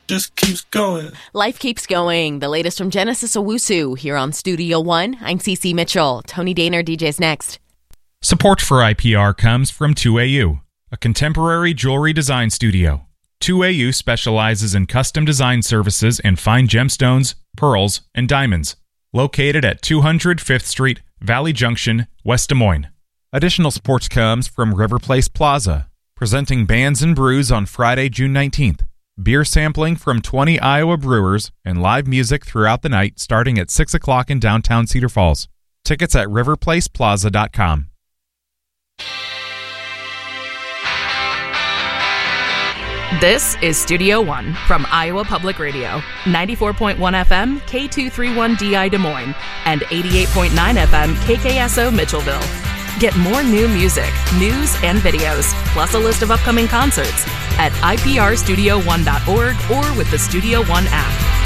just keeps going. Life keeps going. The latest from Genesis Owusu here on Studio One. I'm Cece Mitchell. Tony Daner DJs next. Support for IPR comes from 2AU, a contemporary jewelry design studio. 2AU specializes in custom design services in fine gemstones, pearls, and diamonds. Located at 200 5th Street, Valley Junction, West Des Moines. Additional support comes from River Place Plaza, presenting Bands and Brews on Friday, June 19th. Beer sampling from 20 Iowa brewers and live music throughout the night starting at 6 o'clock in downtown Cedar Falls. Tickets at riverplaceplaza.com. This is Studio One from Iowa Public Radio, 94.1 FM K231DI Des Moines and 88.9 FM KKSO Mitchellville. Get more new music, news, and videos, plus a list of upcoming concerts at iprstudio1.org or with the Studio One app.